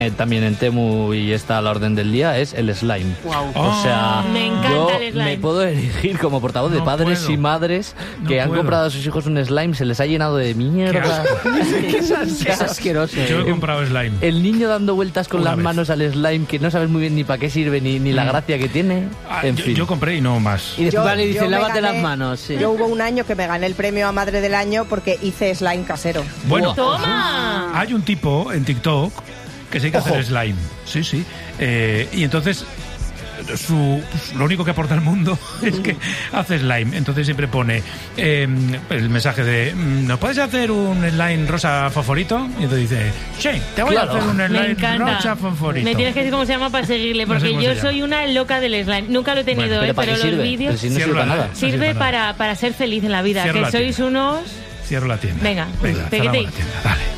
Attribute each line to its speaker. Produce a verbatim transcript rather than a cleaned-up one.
Speaker 1: también en Temu y está a la orden del día es el slime.
Speaker 2: Wow.
Speaker 1: O sea,
Speaker 3: me encanta
Speaker 1: yo
Speaker 3: el slime.
Speaker 1: me puedo elegir como portavoz de
Speaker 4: No
Speaker 1: padres
Speaker 4: puedo.
Speaker 1: y madres que
Speaker 4: No
Speaker 1: han
Speaker 4: puedo.
Speaker 1: comprado a sus hijos un slime, se les ha llenado de mierda.
Speaker 2: Es asqueroso.
Speaker 4: Yo he comprado slime.
Speaker 1: El niño dando vueltas con
Speaker 4: Una
Speaker 1: las
Speaker 4: vez.
Speaker 1: manos al slime que no sabes muy bien ni para qué sirve ni, ni la gracia que tiene.
Speaker 4: Ah,
Speaker 1: En
Speaker 4: yo,
Speaker 1: fin.
Speaker 4: yo compré y no más.
Speaker 2: Y después
Speaker 5: Yo-
Speaker 2: vale, dice,
Speaker 5: yo me
Speaker 2: lávate
Speaker 5: gané-
Speaker 2: las manos. Sí.
Speaker 5: Yo hubo un año que me gané el premio a Madre del Año porque hice slime casero.
Speaker 4: Bueno,
Speaker 3: ¡Toma!
Speaker 4: hay un tipo en TikTok que se dedica a hacer slime. Sí, sí. Eh, y entonces su, pues, lo único que aporta al mundo es que hace slime. Entonces siempre pone eh, el mensaje de ¿nos puedes hacer un slime rosa fosforito? Y entonces dice, sí, te voy
Speaker 1: Claro.
Speaker 4: a hacer un
Speaker 3: Me
Speaker 4: slime
Speaker 3: encanta.
Speaker 4: rosa fosforito.
Speaker 3: Me tienes que decir cómo se llama para seguirle,
Speaker 4: No sé
Speaker 3: porque
Speaker 4: cómo
Speaker 3: yo
Speaker 4: se llama.
Speaker 3: soy una loca del slime. Nunca lo he tenido,
Speaker 4: Bueno,
Speaker 3: ¿eh?
Speaker 1: ¿Pero para
Speaker 3: pero
Speaker 1: qué
Speaker 3: los
Speaker 1: sirve?
Speaker 3: vídeos
Speaker 1: Pero si no
Speaker 4: Cierro
Speaker 1: sirve para
Speaker 4: la-
Speaker 1: nada.
Speaker 4: no sirve
Speaker 3: sirve
Speaker 4: para
Speaker 3: para, para ser feliz en la vida,
Speaker 4: Cierro
Speaker 3: que
Speaker 4: la
Speaker 3: sois
Speaker 4: tienda.
Speaker 3: unos...
Speaker 4: Cierro la tienda.
Speaker 3: Venga,
Speaker 4: Venga,
Speaker 3: peguete.
Speaker 4: cerramos la tienda. Dale.